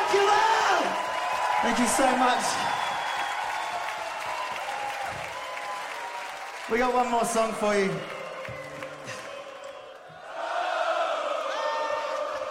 Dracula! Thank you so much. We got one more song for you.